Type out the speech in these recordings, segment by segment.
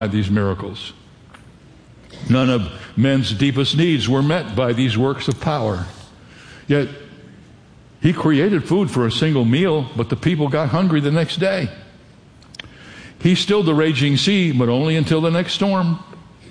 these miracles. None of men's deepest needs were met by these works of power. Yet, he created food for a single meal, but the people got hungry the next day. He stilled the raging sea, but only until the next storm.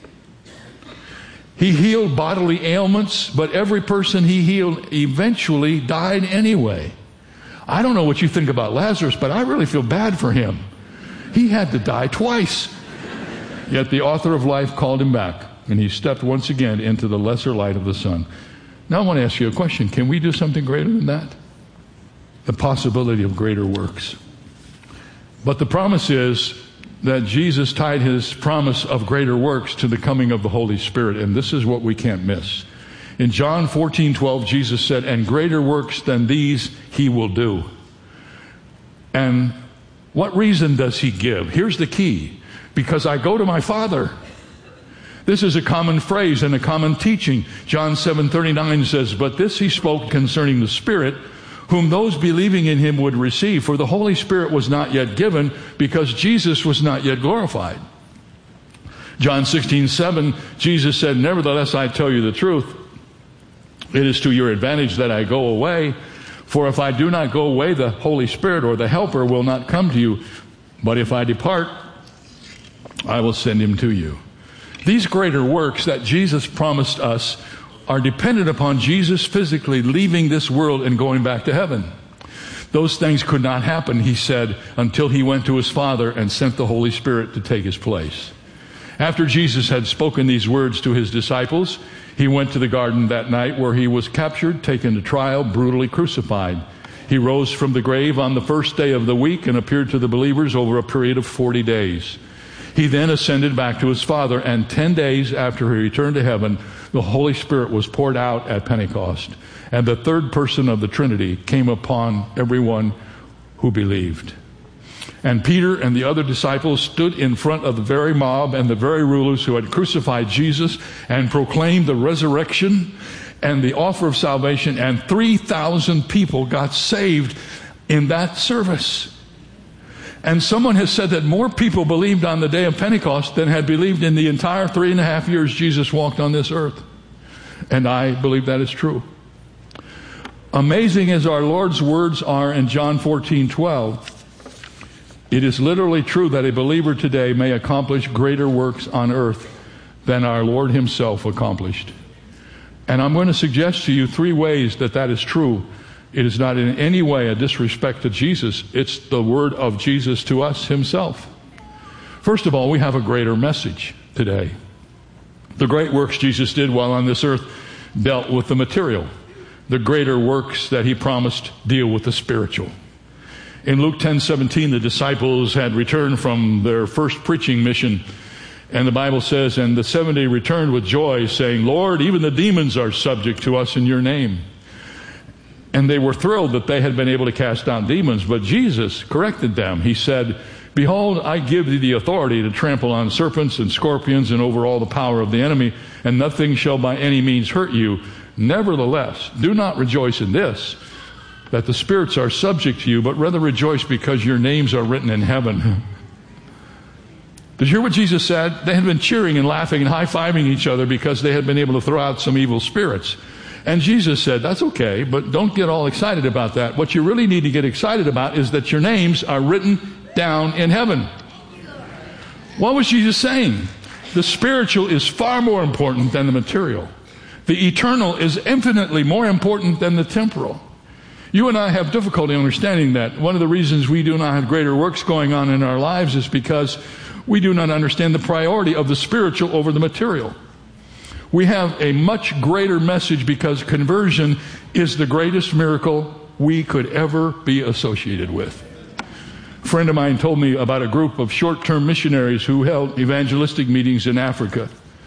He healed bodily ailments, but every person he healed eventually died anyway. I don't know what you think about Lazarus, but I really feel bad for him. He had to die twice. Yet the author of life called him back, and he stepped once again into the lesser light of the sun. Now I want to ask you a question. Can we do something greater than that? The possibility of greater works. But the promise is that Jesus tied his promise of greater works to the coming of the Holy Spirit, and this is what we can't miss. In John 14:12, Jesus said, "And greater works than these he will do." And what reason does he give? Here's the key. Because I go to my Father. This is a common phrase and a common teaching. John 7:39 says, "But this he spoke concerning the Spirit, whom those believing in him would receive. For the Holy Spirit was not yet given, because Jesus was not yet glorified." John 16:7, Jesus said, "Nevertheless, I tell you the truth. It is to your advantage that I go away. For if I do not go away, the Holy Spirit or the Helper will not come to you. But if I depart, I will send him to you." These greater works that Jesus promised us are dependent upon Jesus physically leaving this world and going back to heaven. Those things could not happen, he said, until he went to his Father and sent the Holy Spirit to take his place. After Jesus had spoken these words to his disciples, he went to the garden that night, where he was captured, taken to trial, brutally crucified. He rose from the grave on the first day of the week and appeared to the believers over a period of 40 days. He then ascended back to his Father, and 10 days after he returned to heaven, the Holy Spirit was poured out at Pentecost, and the third person of the Trinity came upon everyone who believed. And Peter and the other disciples stood in front of the very mob and the very rulers who had crucified Jesus and proclaimed the resurrection and the offer of salvation, and 3,000 people got saved in that service. And someone has said that more people believed on the day of Pentecost than had believed in the entire 3.5 years Jesus walked on this earth. And I believe that is true. Amazing as our Lord's words are in John 14:12, it is literally true that a believer today may accomplish greater works on earth than our Lord himself accomplished. And I'm going to suggest to you 3 ways that that is true. It is not in any way a disrespect to Jesus. It's the word of Jesus to us himself. First of all, we have a greater message today. The great works Jesus did while on this earth dealt with the material. The greater works that he promised deal with the spiritual. In Luke 10:17, the disciples had returned from their first preaching mission. And the Bible says, "And the 70 returned with joy, saying, 'Lord, even the demons are subject to us in your name.' And they were thrilled that they had been able to cast out demons. But Jesus corrected them. He said, 'Behold, I give thee the authority to trample on serpents and scorpions and over all the power of the enemy, and nothing shall by any means hurt you. Nevertheless, do not rejoice in this, that the spirits are subject to you, but rather rejoice because your names are written in heaven.'" Did you hear what Jesus said? They had been cheering and laughing and high-fiving each other because they had been able to throw out some evil spirits. And Jesus said, "That's okay, but don't get all excited about that. What you really need to get excited about is that your names are written down in heaven." What was Jesus saying? The spiritual is far more important than the material. The eternal is infinitely more important than the temporal. You and I have difficulty understanding that. One of the reasons we do not have greater works going on in our lives is because we do not understand the priority of the spiritual over the material. We have a much greater message because conversion is the greatest miracle we could ever be associated with. A friend of mine told me about a group of short-term missionaries who held evangelistic meetings in Africa.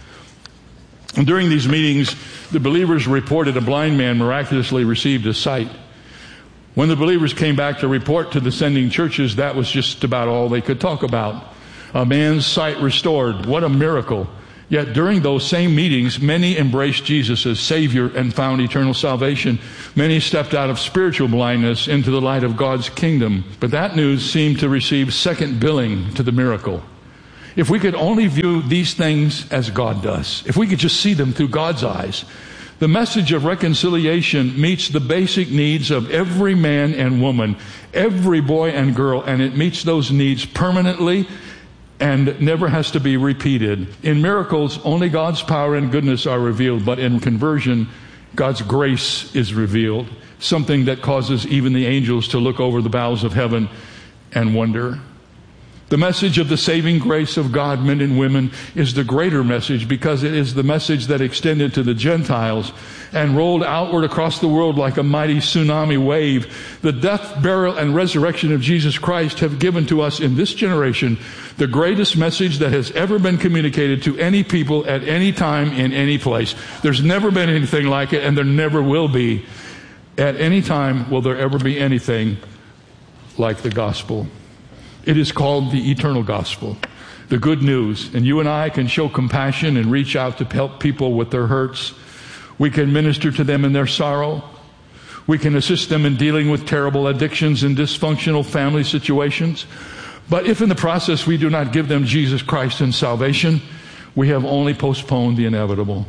And during these meetings, the believers reported a blind man miraculously received his sight. When the believers came back to report to the sending churches, that was just about all they could talk about. A man's sight restored. What a miracle. Yet during those same meetings, many embraced Jesus as Savior and found eternal salvation. Many stepped out of spiritual blindness into the light of God's kingdom. But that news seemed to receive second billing to the miracle. If we could only view these things as God does, if we could just see them through God's eyes, the message of reconciliation meets the basic needs of every man and woman, every boy and girl, and it meets those needs permanently and never has to be repeated. In miracles, only God's power and goodness are revealed, but in conversion, God's grace is revealed, something that causes even the angels to look over the bowels of heaven and wonder. The message of the saving grace of God, men and women, is the greater message because it is the message that extended to the Gentiles and rolled outward across the world like a mighty tsunami wave. The death, burial, and resurrection of Jesus Christ have given to us in this generation the greatest message that has ever been communicated to any people at any time in any place. There's never been anything like it, and there never will be. At any time will there ever be anything like the gospel. It is called the eternal gospel, the good news. And you and I can show compassion and reach out to help people with their hurts. We can minister to them in their sorrow. We can assist them in dealing with terrible addictions and dysfunctional family situations. But if in the process we do not give them Jesus Christ and salvation, we have only postponed the inevitable.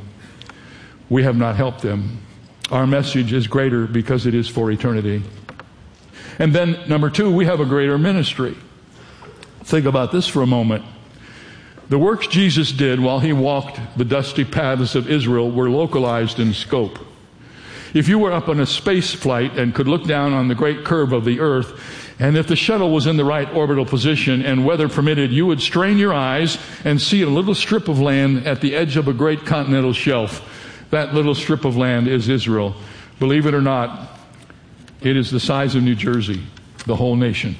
We have not helped them. Our message is greater because it is for eternity. And then, number two, we have a greater ministry. Think about this for a moment. The works Jesus did while he walked the dusty paths of Israel were localized in scope. If you were up on a space flight and could look down on the great curve of the earth, and if the shuttle was in the right orbital position and weather permitted, you would strain your eyes and see a little strip of land at the edge of a great continental shelf. That little strip of land is Israel. Believe it or not, it is the size of New Jersey, the whole nation.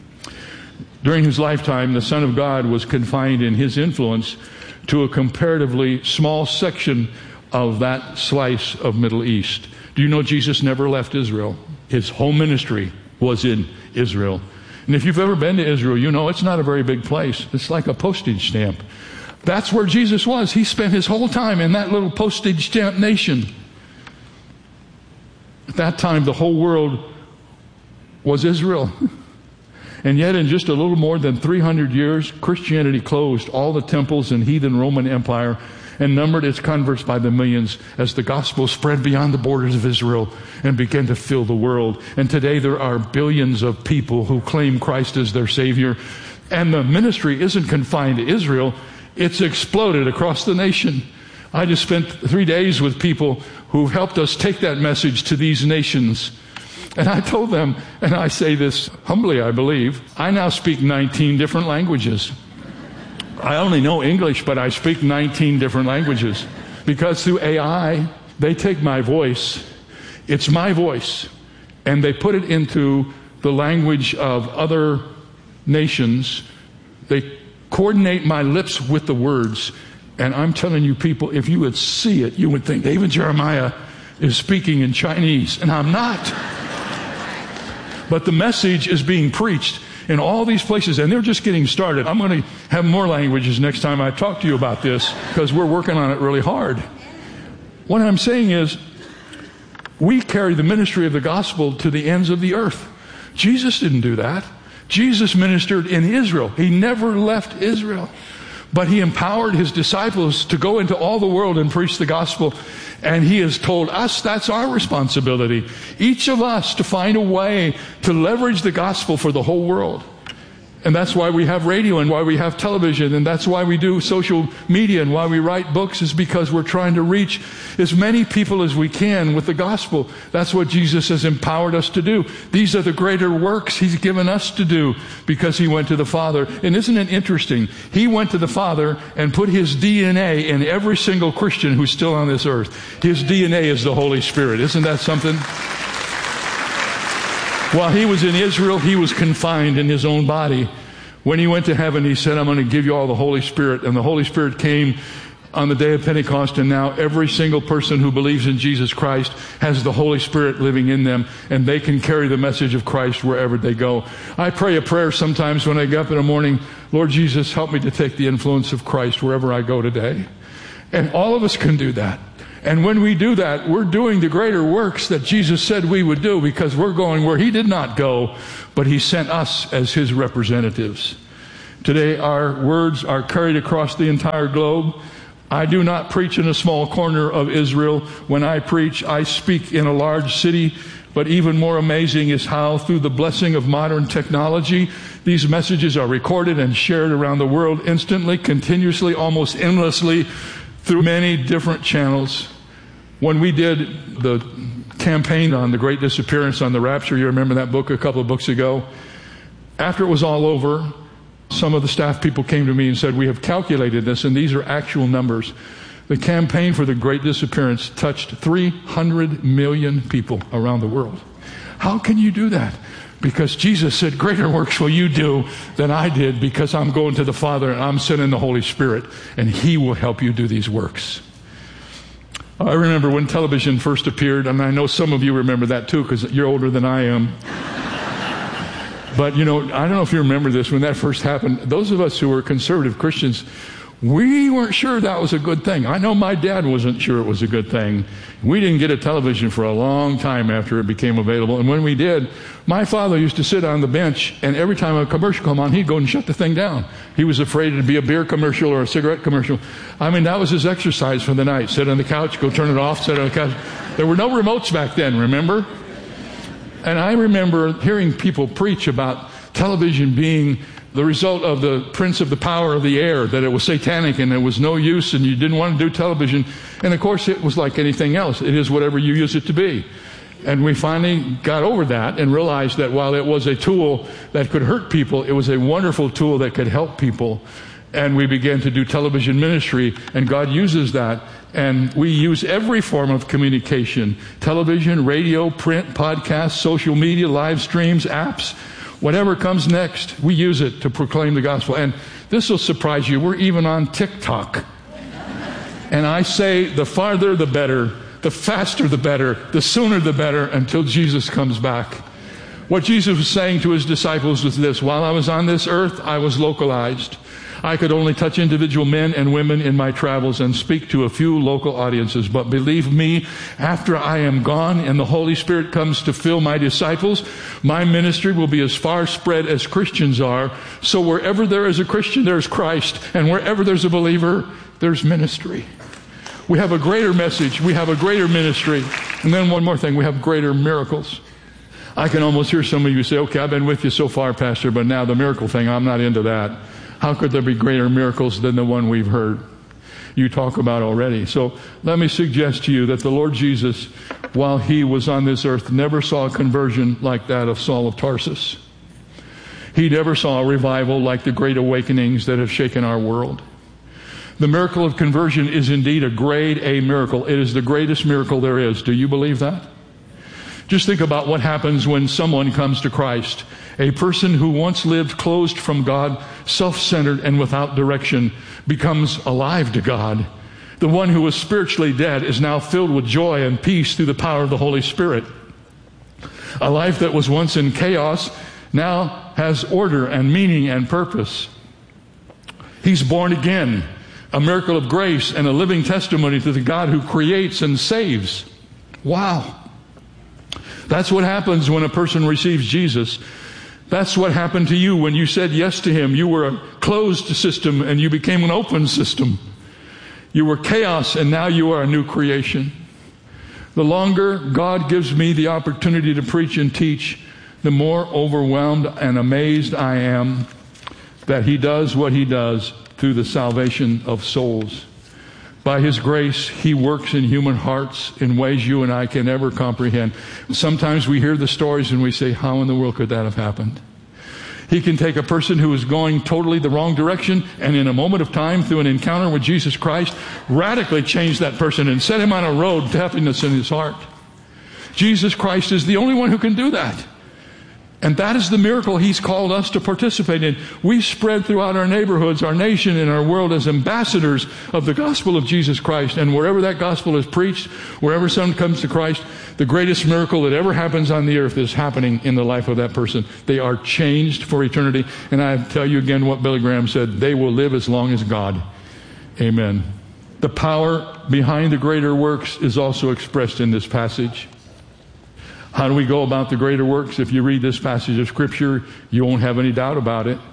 During his lifetime, the Son of God was confined in his influence to a comparatively small section of that slice of Middle East. Do you know Jesus never left Israel? His whole ministry was in Israel. And if you've ever been to Israel, you know it's not a very big place. It's like a postage stamp. That's where Jesus was. He spent his whole time in that little postage stamp nation. At that time, the whole world was Israel. And yet in just a little more than 300 years, Christianity closed all the temples in heathen Roman Empire and numbered its converts by the millions as the gospel spread beyond the borders of Israel and began to fill the world. And today there are billions of people who claim Christ as their Savior. And the ministry isn't confined to Israel. It's exploded across the nation. I just spent 3 days with people who helped us take that message to these nations. And I told them, and I say this humbly, I believe, I now speak 19 different languages. I only know English, but I speak 19 different languages. Because through AI, they take my voice, it's my voice, and they put it into the language of other nations. They coordinate my lips with the words. And I'm telling you people, if you would see it, you would think David Jeremiah is speaking in Chinese, and I'm not. But the message is being preached in all these places, and they're just getting started. I'm going to have more languages next time I talk to you about this, because we're working on it really hard. What I'm saying is, we carry the ministry of the gospel to the ends of the earth. Jesus didn't do that. Jesus ministered in Israel. He never left Israel. But he empowered his disciples to go into all the world and preach the gospel. And he has told us that's our responsibility. Each of us to find a way to leverage the gospel for the whole world. And that's why we have radio and why we have television, and that's why we do social media and why we write books, is because we're trying to reach as many people as we can with the gospel. That's what Jesus has empowered us to do. These are the greater works he's given us to do because he went to the Father. And isn't it interesting? He went to the Father and put his DNA in every single Christian who's still on this earth. His DNA is the Holy Spirit. Isn't that something? While he was in Israel, he was confined in his own body. When he went to heaven, he said, I'm going to give you all the Holy Spirit. And the Holy Spirit came on the day of Pentecost, and now every single person who believes in Jesus Christ has the Holy Spirit living in them, and they can carry the message of Christ wherever they go. I pray a prayer sometimes when I get up in the morning, Lord Jesus, help me to take the influence of Christ wherever I go today. And all of us can do that. And when we do that, we're doing the greater works that Jesus said we would do, because we're going where he did not go, but he sent us as his representatives. Today, our words are carried across the entire globe. I do not preach in a small corner of Israel. When I preach, I speak in a large city. But even more amazing is how, through the blessing of modern technology, these messages are recorded and shared around the world instantly, continuously, almost endlessly, through many different channels. When we did the campaign on the Great Disappearance, on the Rapture, you remember that book a couple of books ago? After it was all over, some of the staff people came to me and said, we have calculated this, and these are actual numbers. The campaign for the Great Disappearance touched 300 million people around the world. How can you do that? Because Jesus said, greater works will you do than I did, because I'm going to the Father and I'm sending the Holy Spirit, and He will help you do these works. I remember when television first appeared, and I know some of you remember that too, because you're older than I am. But, I don't know if you remember this, when that first happened, those of us who were conservative Christians, we weren't sure that was a good thing. I know my dad wasn't sure it was a good thing. We didn't get a television for a long time after it became available. And when we did, my father used to sit on the bench, and every time a commercial came on, he'd go and shut the thing down. He was afraid it'd be a beer commercial or a cigarette commercial. I mean, that was his exercise for the night. Sit on the couch, go turn it off, sit on the couch. There were no remotes back then, remember? And I remember hearing people preach about television being the result of the prince of the power of the air, that it was satanic and there was no use and you didn't want to do television. And of course it was like anything else. It is whatever you use it to be. And we finally got over that and realized that while it was a tool that could hurt people, it was a wonderful tool that could help people. And we began to do television ministry, and God uses that. And we use every form of communication: television, radio, print, podcasts, social media, live streams, apps. Whatever comes next, we use it to proclaim the gospel. And this will surprise you, we're even on TikTok. And I say the farther the better, the faster the better, the sooner the better, until Jesus comes back. What Jesus was saying to His disciples was this: while I was on this earth, I was localized. I could only touch individual men and women in my travels and speak to a few local audiences. But believe me, after I am gone and the Holy Spirit comes to fill my disciples, my ministry will be as far spread as Christians are. So wherever there is a Christian, there's Christ. And wherever there's a believer, there's ministry. We have a greater message. We have a greater ministry. And then one more thing, we have greater miracles. I can almost hear some of you say, okay, I've been with you so far, Pastor, but now the miracle thing, I'm not into that. How could there be greater miracles than the one we've heard you talk about already? So let me suggest to you that the Lord Jesus, while He was on this earth, never saw a conversion like that of Saul of Tarsus. He never saw a revival like the great awakenings that have shaken our world. The miracle of conversion is indeed a grade A miracle. It is the greatest miracle there is. Do you believe that? Just think about what happens when someone comes to Christ. A person who once lived closed from God, self-centered and without direction, becomes alive to God. The one who was spiritually dead is now filled with joy and peace through the power of the Holy Spirit. A life that was once in chaos now has order and meaning and purpose. He's born again, a miracle of grace and a living testimony to the God who creates and saves. Wow. That's what happens when a person receives Jesus. That's what happened to you when you said yes to Him. You were a closed system and you became an open system. You were chaos and now you are a new creation. The longer God gives me the opportunity to preach and teach, the more overwhelmed and amazed I am that He does what He does through the salvation of souls. By His grace, He works in human hearts in ways you and I can never comprehend. Sometimes we hear the stories and we say, how in the world could that have happened? He can take a person who is going totally the wrong direction and in a moment of time, through an encounter with Jesus Christ, radically change that person and set him on a road to happiness in his heart. Jesus Christ is the only one who can do that. And that is the miracle He's called us to participate in. We spread throughout our neighborhoods, our nation, and our world as ambassadors of the gospel of Jesus Christ. And wherever that gospel is preached, wherever someone comes to Christ, the greatest miracle that ever happens on the earth is happening in the life of that person. They are changed for eternity. And I tell you again what Billy Graham said: they will live as long as God. Amen. The power behind the greater works is also expressed in this passage. How do we go about the greater works? If you read this passage of Scripture, you won't have any doubt about it.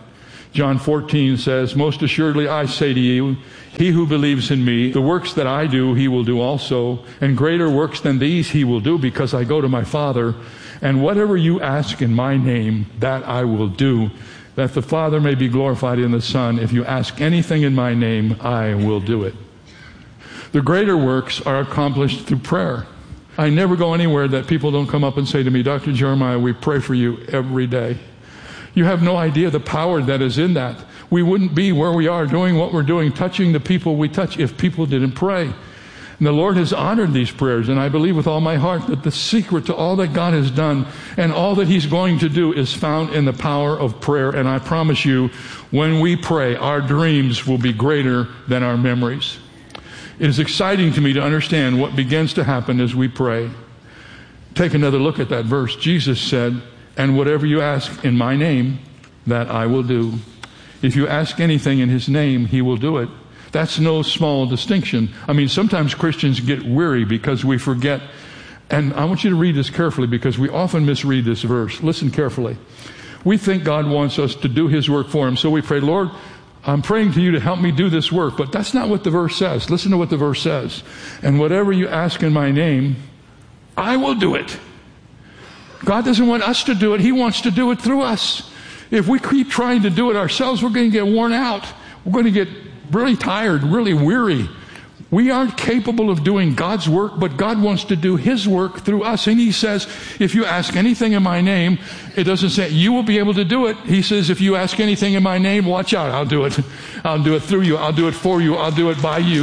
John 14 says, "Most assuredly I say to you, he who believes in me, the works that I do, he will do also, and greater works than these he will do, because I go to my Father. And whatever you ask in my name, that I will do, that the Father may be glorified in the Son. If you ask anything in my name, I will do it." The greater works are accomplished through prayer. I never go anywhere that people don't come up and say to me, "Dr. Jeremiah, we pray for you every day." You have no idea the power that is in that. We wouldn't be where we are doing what we're doing, touching the people we touch, if people didn't pray. And the Lord has honored these prayers, and I believe with all my heart that the secret to all that God has done and all that He's going to do is found in the power of prayer. And I promise you, when we pray, our dreams will be greater than our memories. It is exciting to me to understand what begins to happen as we pray. Take another look at that verse. Jesus said, "And whatever you ask in my name, that I will do." If you ask anything in His name, He will do it. That's no small distinction. I mean, sometimes Christians get weary because we forget. And I want you to read this carefully, because we often misread this verse. Listen carefully. We think God wants us to do His work for Him. So we pray, "Lord, I'm praying to you to help me do this work." But that's not what the verse says. Listen to what the verse says. "And whatever you ask in my name, I will do it." God doesn't want us to do it. He wants to do it through us. If we keep trying to do it ourselves, we're going to get worn out. We're going to get really tired, really weary. We aren't capable of doing God's work, but God wants to do His work through us. And He says, if you ask anything in my name, it doesn't say you will be able to do it. He says, if you ask anything in my name, watch out, I'll do it. I'll do it through you. I'll do it for you. I'll do it by you.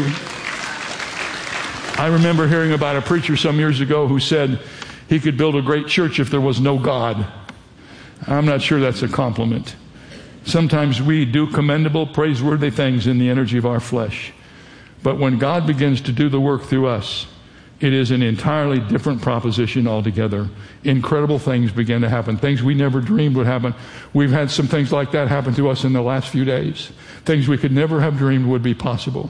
I remember hearing about a preacher some years ago who said he could build a great church if there was no God. I'm not sure that's a compliment. Sometimes we do commendable, praiseworthy things in the energy of our flesh. But when God begins to do the work through us, it is an entirely different proposition altogether. Incredible things begin to happen. Things we never dreamed would happen. We've had some things like that happen to us in the last few days. Things we could never have dreamed would be possible.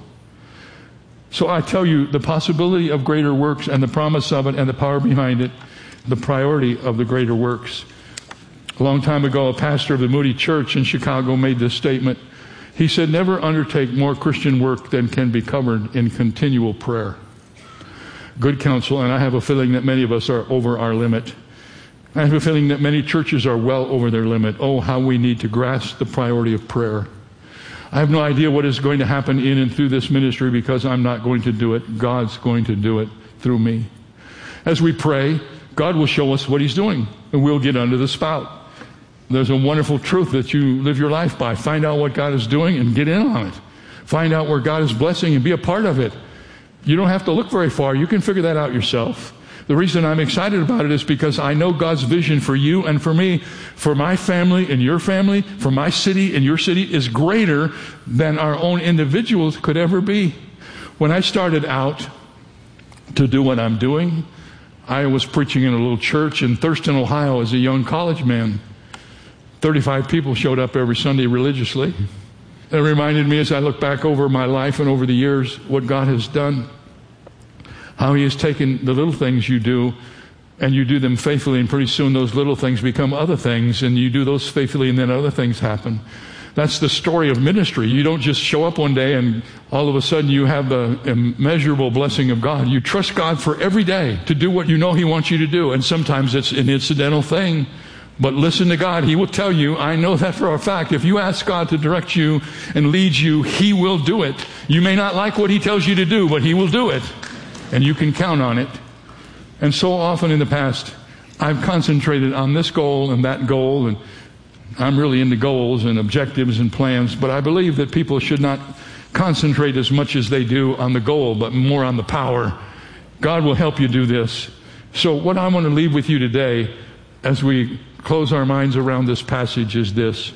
So I tell you, the possibility of greater works and the promise of it and the power behind it, the priority of the greater works. A long time ago, a pastor of the Moody Church in Chicago made this statement. He said, "Never undertake more Christian work than can be covered in continual prayer." Good counsel, and I have a feeling that many of us are over our limit. I have a feeling that many churches are well over their limit. Oh, how we need to grasp the priority of prayer. I have no idea what is going to happen in and through this ministry, because I'm not going to do it. God's going to do it through me. As we pray, God will show us what He's doing, and we'll get under the spout. There's a wonderful truth that you live your life by. Find out what God is doing and get in on it. Find out where God is blessing and be a part of it. You don't have to look very far. You can figure that out yourself. The reason I'm excited about it is because I know God's vision for you and for me, for my family and your family, for my city and your city, is greater than our own individuals could ever be. When I started out to do what I'm doing, I was preaching in a little church in Thurston, Ohio as a young college man. 35 people showed up every Sunday religiously. It reminded me, as I look back over my life and over the years, what God has done. How He has taken the little things you do, and you do them faithfully, and pretty soon those little things become other things, and you do those faithfully, and then other things happen. That's the story of ministry. You don't just show up one day and all of a sudden you have the immeasurable blessing of God. You trust God for every day to do what you know He wants you to do, and sometimes it's an incidental thing. But listen to God. He will tell you, I know that for a fact. If you ask God to direct you and lead you, He will do it. You may not like what He tells you to do, but He will do it. And you can count on it. And so often in the past, I've concentrated on this goal and that goal, and I'm really into goals and objectives and plans, but I believe that people should not concentrate as much as they do on the goal, but more on the power. God will help you do this. So what I want to leave with you today as we close our minds around this passage is this.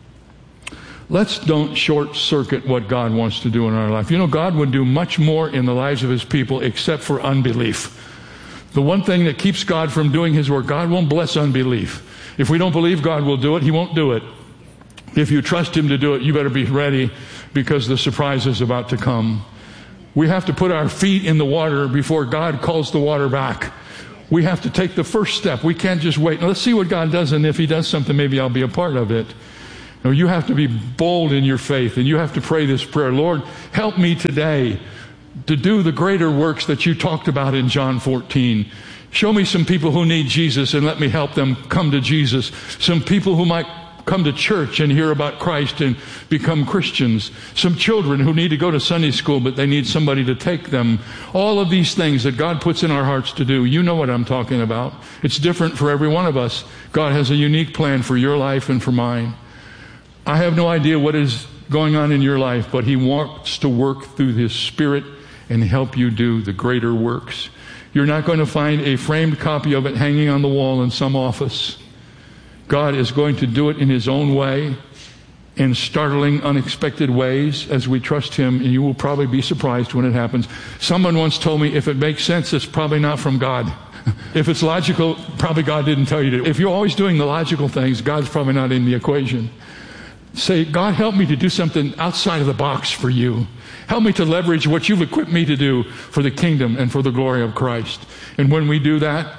Let's don't short circuit what God wants to do in our life. You know, God would do much more in the lives of His people except for unbelief. The one thing that keeps God from doing His work, God won't bless unbelief. If we don't believe God will do it, He won't do it. If you trust Him to do it, you better be ready, because the surprise is about to come. We have to put our feet in the water before God calls the water back. We have to take the first step. We can't just wait. Now, let's see what God does, and if He does something, maybe I'll be a part of it. No, you have to be bold in your faith, and you have to pray this prayer. Lord, help me today to do the greater works that you talked about in John 14. Show me some people who need Jesus and let me help them come to Jesus. Some people who might come to church and hear about Christ and become Christians. Some children who need to go to Sunday school, but they need somebody to take them. All of these things that God puts in our hearts to do. You know what I'm talking about. It's different for every one of us. God has a unique plan for your life and for mine. I have no idea what is going on in your life, but He wants to work through His Spirit and help you do the greater works. You're not going to find a framed copy of it hanging on the wall in some office. God is going to do it in His own way, in startling, unexpected ways as we trust Him, and you will probably be surprised when it happens. Someone once told me, if it makes sense, it's probably not from God. If it's logical, probably God didn't tell you to. If you're always doing the logical things, God's probably not in the equation. Say, God, help me to do something outside of the box for you. Help me to leverage what you've equipped me to do for the kingdom and for the glory of Christ. And when we do that,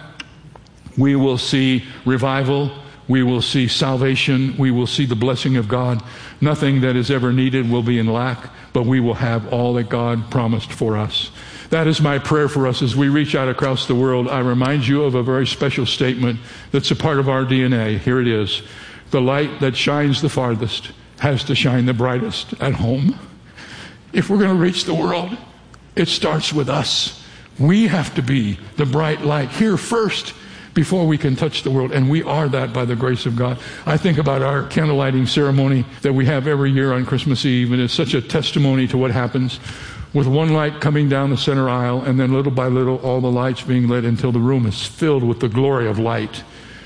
we will see revival. We will see salvation. We will see the blessing of God. Nothing that is ever needed will be in lack, but we will have all that God promised for us. That is my prayer for us as we reach out across the world. I remind you of a very special statement that's a part of our DNA. Here it is. The light that shines the farthest has to shine the brightest at home. If we're going to reach the world, it starts with us. We have to be the bright light here first before we can touch the world. And we are that by the grace of God. I think about our candle lighting ceremony that we have every year on Christmas Eve, and it's such a testimony to what happens with one light coming down the center aisle, and then little by little all the lights being lit until the room is filled with the glory of light.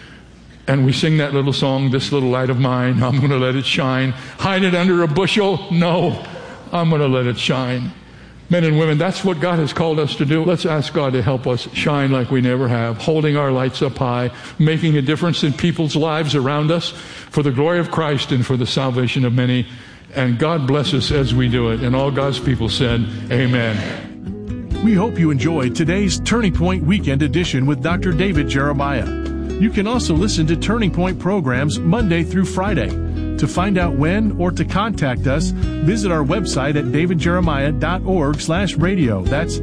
And we sing that little song, "This little light of mine, I'm going to let it shine. Hide it under a bushel? No, I'm going to let it shine." Men and women, that's what God has called us to do. Let's ask God to help us shine like we never have, holding our lights up high, making a difference in people's lives around us for the glory of Christ and for the salvation of many. And God bless us as we do it. And all God's people said, amen. We hope you enjoyed today's Turning Point Weekend Edition with Dr. David Jeremiah. You can also listen to Turning Point programs Monday through Friday. To find out when or to contact us, visit our website at davidjeremiah.org/radio. That's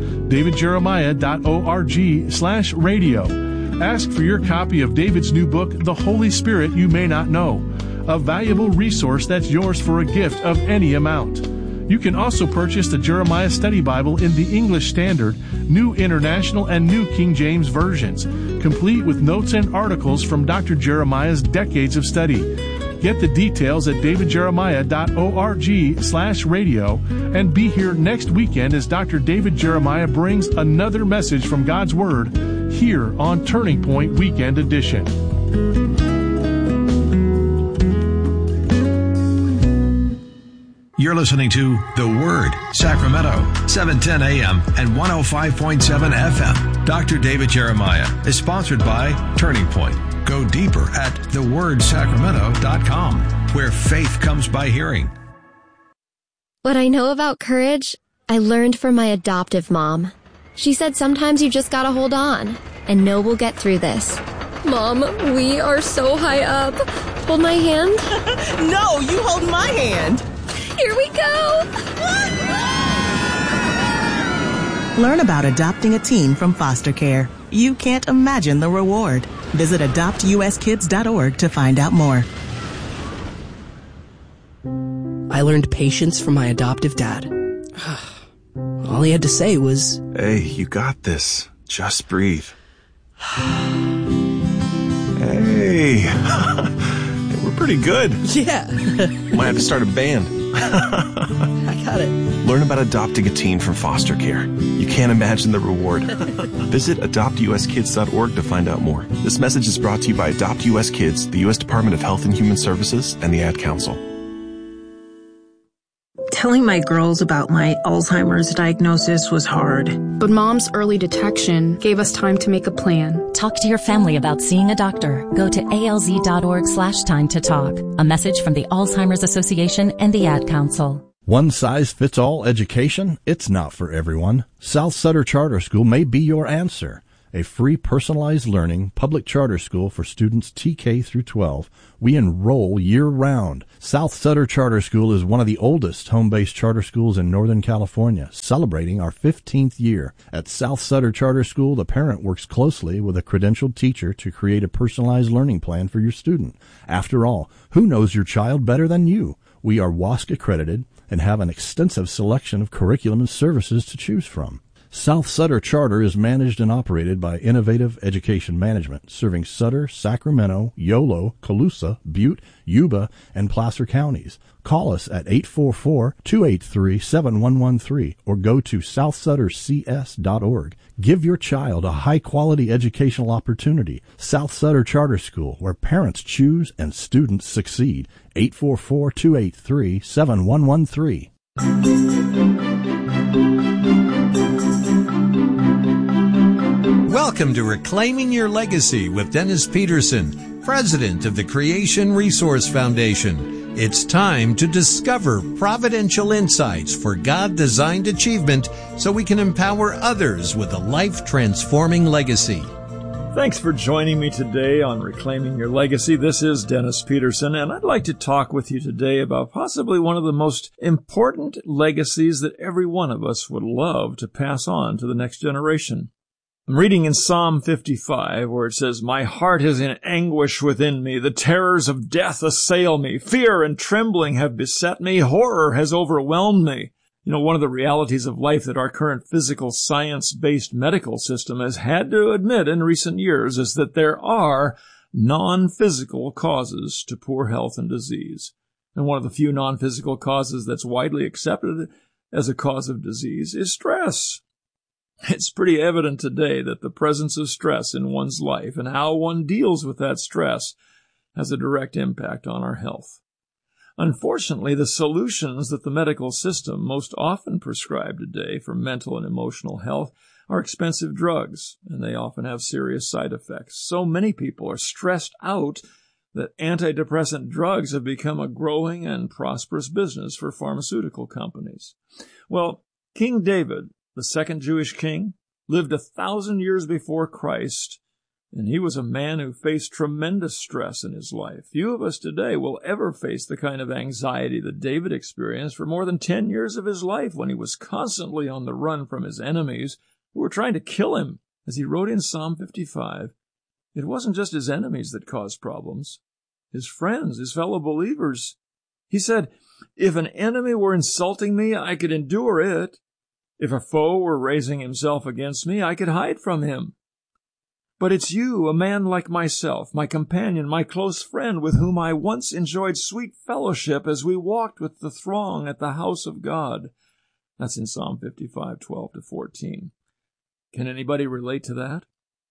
davidjeremiah.org/radio. Ask for your copy of David's new book, The Holy Spirit You May Not Know, a valuable resource that's yours for a gift of any amount. You can also purchase the Jeremiah Study Bible in the English Standard, New International, and New King James versions, complete with notes and articles from Dr. Jeremiah's decades of study. Get the details at davidjeremiah.org/radio and be here next weekend as Dr. David Jeremiah brings another message from God's Word here on Turning Point Weekend Edition. You're listening to The Word, Sacramento, 710 AM and 105.7 FM. Dr. David Jeremiah is sponsored by Turning Point. Go deeper at thewordSacramento.com, where faith comes by hearing. What I know about courage, I learned from my adoptive mom. She said sometimes you just gotta hold on and know we'll get through this. Mom, we are so high up. Hold my hand. No, you hold my hand. Here we go! Learn about adopting a teen from foster care. You can't imagine the reward. Visit adoptuskids.org to find out more. I learned patience from my adoptive dad. All he had to say was, "Hey, you got this. Just breathe." Hey, we're pretty good. yeah. Might have to start a band. I got it. Learn about adopting a teen from foster care. You can't imagine the reward. Visit adoptuskids.org to find out more. This message is brought to you by Adopt US Kids, the U.S. Department of Health and Human Services, and the Ad Council. Telling my girls about my Alzheimer's diagnosis was hard. But Mom's early detection gave us time to make a plan. Talk to your family about seeing a doctor. Go to alz.org/time to talk. A message from the Alzheimer's Association and the Ad Council. One-size-fits-all education? It's not for everyone. South Sutter Charter School may be your answer. a free personalized learning public charter school for students TK through 12. We enroll year-round. South Sutter Charter School is one of the oldest home-based charter schools in Northern California, celebrating our 15th year. At South Sutter Charter School, the parent works closely with a credentialed teacher to create a personalized learning plan for your student. After all, who knows your child better than you? We are WASC accredited and have an extensive selection of curriculum and services to choose from. South Sutter Charter is managed and operated by Innovative Education Management, serving Sutter, Sacramento, Yolo, Colusa, Butte, Yuba, and Placer counties. Call us at 844-283-7113 or go to southsuttercs.org. Give your child a high-quality educational opportunity. South Sutter Charter School, where parents choose and students succeed. 844-283-7113. Welcome to Reclaiming Your Legacy with Dennis Peterson, president of the Creation Resource Foundation. It's time to discover providential insights for God-designed achievement so we can empower others with a life-transforming legacy. Thanks for joining me today on Reclaiming Your Legacy. This is Dennis Peterson, and I'd like to talk with you today about possibly one of the most important legacies that every one of us would love to pass on to the next generation. I'm reading in Psalm 55 where it says, "My heart is in anguish within me. The terrors of death assail me. Fear and trembling have beset me. Horror has overwhelmed me." You know, one of the realities of life that our current physical science-based medical system has had to admit in recent years is that there are non-physical causes to poor health and disease. And one of the few non-physical causes that's widely accepted as a cause of disease is stress. It's pretty evident today that the presence of stress in one's life and how one deals with that stress has a direct impact on our health. Unfortunately, the solutions that the medical system most often prescribe today for mental and emotional health are expensive drugs, and they often have serious side effects. So many people are stressed out that antidepressant drugs have become a growing and prosperous business for pharmaceutical companies. Well, King David, the second Jewish king, lived 1,000 years before Christ, and he was a man who faced tremendous stress in his life. Few of us today will ever face the kind of anxiety that David experienced for more than 10 years of his life when he was constantly on the run from his enemies who were trying to kill him. As he wrote in Psalm 55, it wasn't just his enemies that caused problems, his friends, his fellow believers. He said, "If an enemy were insulting me, I could endure it. If a foe were raising himself against me, I could hide from him. But it's you, a man like myself, my companion, my close friend, with whom I once enjoyed sweet fellowship as we walked with the throng at the house of God." That's in Psalm 55, 12-14. Can anybody relate to that?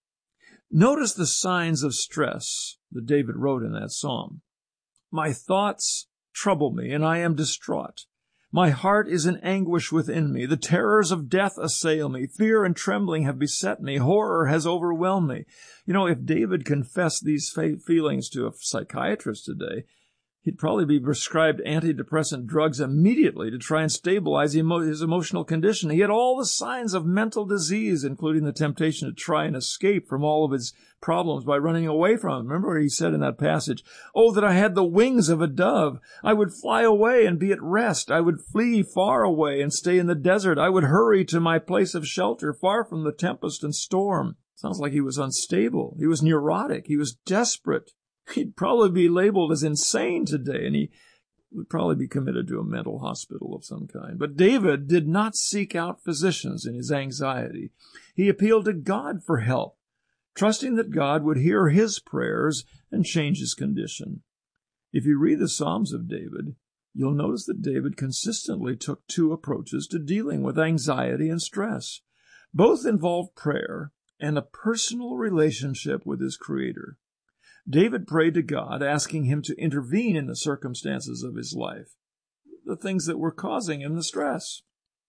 Notice the signs of stress that David wrote in that psalm. "My thoughts trouble me, and I am distraught. My heart is in anguish within me. The terrors of death assail me. Fear and trembling have beset me. Horror has overwhelmed me." You know, if David confessed these feelings to a psychiatrist today, he'd probably be prescribed antidepressant drugs immediately to try and stabilize his emotional condition. He had all the signs of mental disease, including the temptation to try and escape from all of his problems by running away from them. Remember what he said in that passage, "Oh, that I had the wings of a dove. I would fly away and be at rest. I would flee far away and stay in the desert. I would hurry to my place of shelter, far from the tempest and storm." Sounds like he was unstable. He was neurotic. He was desperate. He'd probably be labeled as insane today, and he would probably be committed to a mental hospital of some kind. But David did not seek out physicians in his anxiety. He appealed to God for help, trusting that God would hear his prayers and change his condition. If you read the Psalms of David, you'll notice that David consistently took two approaches to dealing with anxiety and stress. Both involved prayer and a personal relationship with his Creator. David prayed to God, asking him to intervene in the circumstances of his life, the things that were causing him the stress.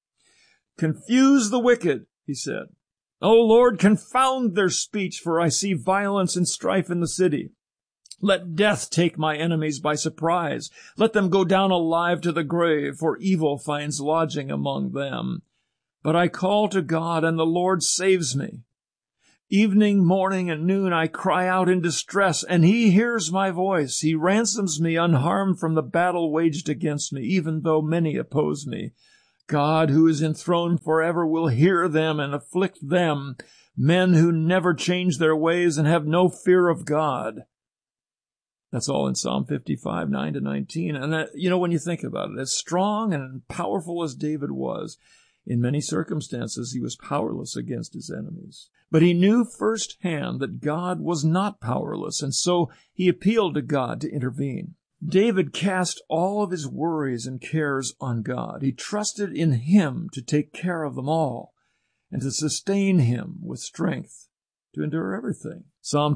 "Confuse the wicked," he said. "O Lord, confound their speech, for I see violence and strife in the city. Let death take my enemies by surprise. Let them go down alive to the grave, for evil finds lodging among them. But I call to God, and the Lord saves me. Evening, morning, and noon I cry out in distress, and he hears my voice. He ransoms me unharmed from the battle waged against me, even though many oppose me. God, who is enthroned forever, will hear them and afflict them, men who never change their ways and have no fear of God. That's all in Psalm 55, 9-19. And that, when you think about it, as strong and powerful as David was, in many circumstances he was powerless against his enemies. But he knew firsthand that God was not powerless, and so he appealed to God to intervene. David cast all of his worries and cares on God. He trusted in him to take care of them all and to sustain him with strength to endure everything. Psalm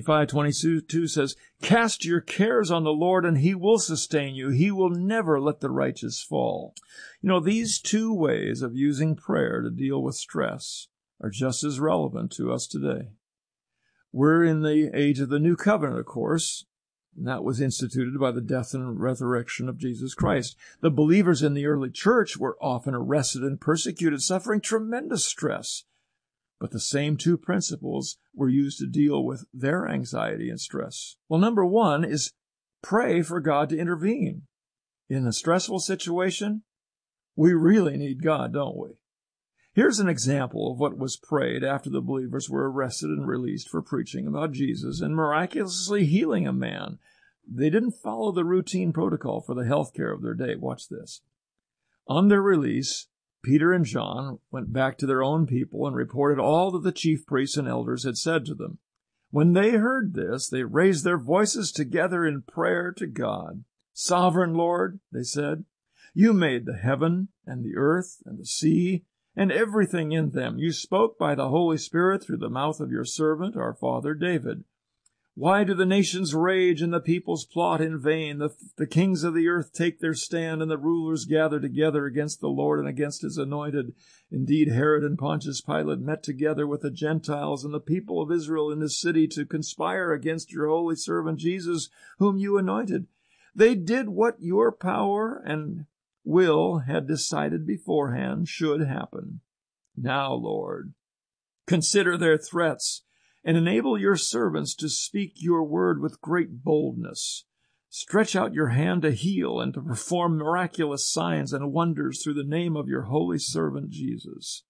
55:22 says, "Cast your cares on the Lord, and he will sustain you. He will never let the righteous fall." These two ways of using prayer to deal with stress are just as relevant to us today. We're in the age of the New Covenant, of course, and that was instituted by the death and resurrection of Jesus Christ. The believers in the early church were often arrested and persecuted, suffering tremendous stress. But the same two principles were used to deal with their anxiety and stress. Well, number one is pray for God to intervene. In a stressful situation, we really need God, don't we? Here's an example of what was prayed after the believers were arrested and released for preaching about Jesus and miraculously healing a man. They didn't follow the routine protocol for the health care of their day. Watch this. On their release, Peter and John went back to their own people and reported all that the chief priests and elders had said to them. When they heard this, they raised their voices together in prayer to God. "Sovereign Lord," they said, "you made the heaven and the earth and the sea and everything in them. You spoke by the Holy Spirit through the mouth of your servant, our father David. Why do the nations rage and the peoples plot in vain? The kings of the earth take their stand, and the rulers gather together against the Lord and against his anointed. Indeed, Herod and Pontius Pilate met together with the Gentiles and the people of Israel in this city to conspire against your holy servant Jesus, whom you anointed. They did what your power and will had decided beforehand should happen. Now, Lord, consider their threats and enable your servants to speak your word with great boldness. Stretch out your hand to heal and to perform miraculous signs and wonders through the name of your holy servant Jesus."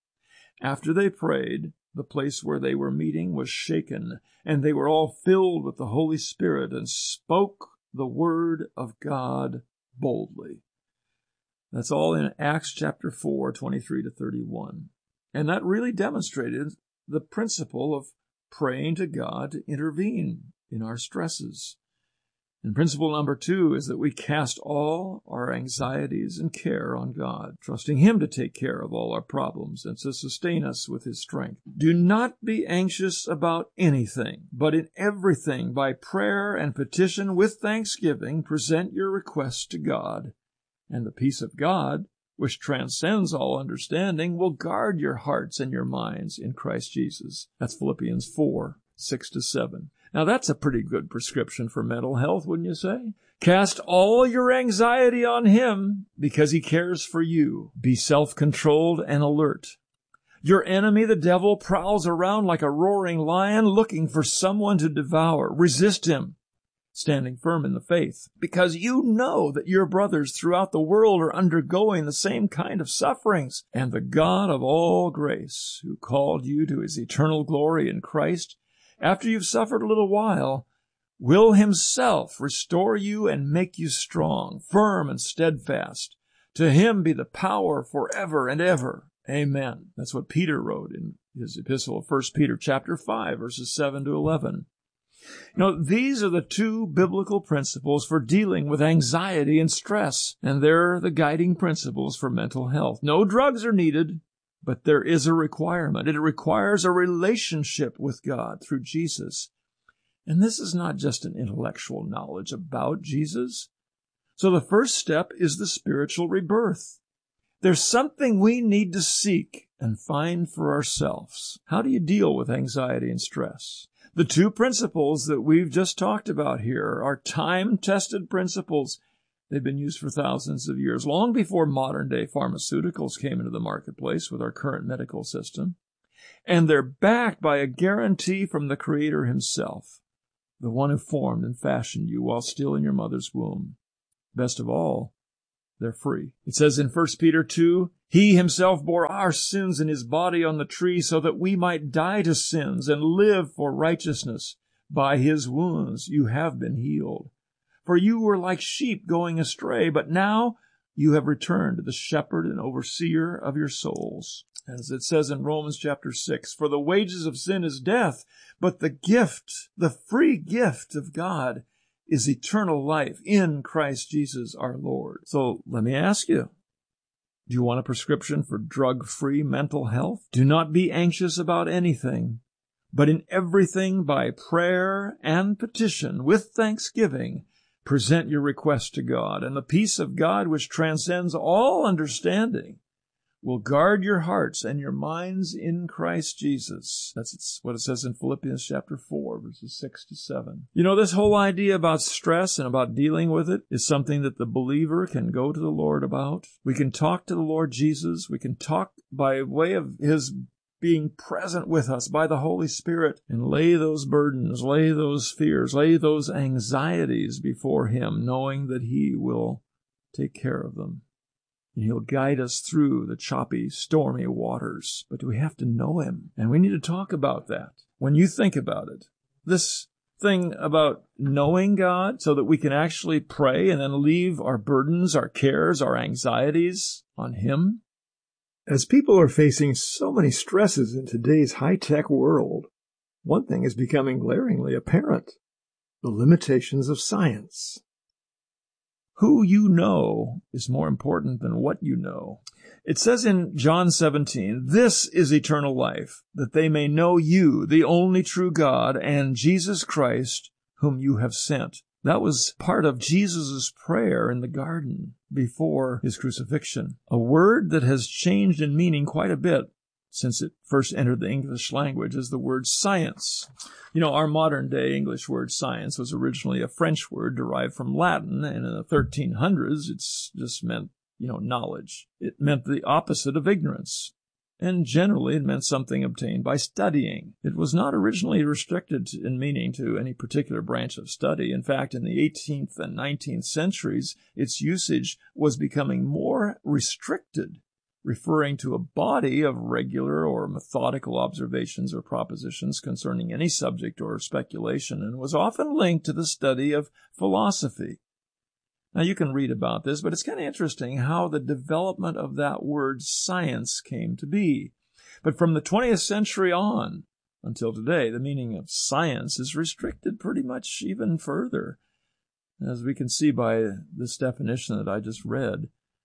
After they prayed, the place where they were meeting was shaken, and they were all filled with the Holy Spirit and spoke the word of God boldly. That's all in Acts chapter 4, 23-31. And that really demonstrated the principle of praying to God to intervene in our stresses. And principle number 2 is that we cast all our anxieties and care on God, trusting him to take care of all our problems and to sustain us with his strength. Do not be anxious about anything, but in everything, by prayer and petition with thanksgiving, present your requests to God. And the peace of God, which transcends all understanding, will guard your hearts and your minds in Christ Jesus. That's Philippians 4, 6-7. Now that's a pretty good prescription for mental health, wouldn't you say? Cast all your anxiety on him because he cares for you. Be self-controlled and alert. Your enemy, the devil, prowls around like a roaring lion looking for someone to devour. Resist him, standing firm in the faith, because you know that your brothers throughout the world are undergoing the same kind of sufferings. And the God of all grace, who called you to his eternal glory in Christ, after you've suffered a little while, will himself restore you and make you strong, firm, and steadfast. To him be the power forever and ever. Amen. That's what Peter wrote in his epistle of 1 Peter chapter 5, verses 7-11. These are the two biblical principles for dealing with anxiety and stress, and they're the guiding principles for mental health. No drugs are needed, but there is a requirement. It requires a relationship with God through Jesus. And this is not just an intellectual knowledge about Jesus. So the first step is the spiritual rebirth. There's something we need to seek and find for ourselves. How do you deal with anxiety and stress? The two principles that we've just talked about here are time-tested principles. They've been used for thousands of years, long before modern-day pharmaceuticals came into the marketplace with our current medical system. And they're backed by a guarantee from the Creator himself, the one who formed and fashioned you while still in your mother's womb. Best of all, they're free. It says in 1 Peter 2, He himself bore our sins in his body on the tree so that we might die to sins and live for righteousness. By his wounds you have been healed. For you were like sheep going astray, but now you have returned to the shepherd and overseer of your souls. As it says in Romans chapter 6, For the wages of sin is death, but the gift, the free gift of God is eternal life in Christ Jesus our Lord. So let me ask you, do you want a prescription for drug-free mental health? Do not be anxious about anything, but in everything by prayer and petition with thanksgiving, present your request to God, and the peace of God, which transcends all understanding, will guard your hearts and your minds in Christ Jesus. That's what it says in Philippians chapter 4, verses 6 to 7. You know, this whole idea about stress and about dealing with it is something that the believer can go to the Lord about. We can talk to the Lord Jesus. We can talk by way of his being present with us by the Holy Spirit and lay those burdens, lay those fears, lay those anxieties before him, knowing that he will take care of them. And he'll guide us through the choppy, stormy waters. But we have to know him, and we need to talk about that. When you think about it, this thing about knowing God so that we can actually pray and then leave our burdens, our cares, our anxieties on him. As people are facing so many stresses in today's high-tech world, one thing is becoming glaringly apparent: the limitations of science. Who you know is more important than what you know. It says in John 17, This is eternal life, that they may know you, the only true God, and Jesus Christ, whom you have sent. That was part of Jesus' prayer in the garden before his crucifixion. A word that has changed in meaning quite a bit since it first entered the English language is the word science. You know, our modern-day English word science was originally a French word derived from Latin, and in the 1300s, it's just meant, knowledge. It meant the opposite of ignorance, and generally it meant something obtained by studying. It was not originally restricted in meaning to any particular branch of study. In fact, in the 18th and 19th centuries, its usage was becoming more restricted, referring to a body of regular or methodical observations or propositions concerning any subject or speculation, and was often linked to the study of philosophy. Now, you can read about this, but it's kind of interesting how the development of that word science came to be. But from the 20th century on until today, the meaning of science is restricted pretty much even further, as we can see by this definition that I just read.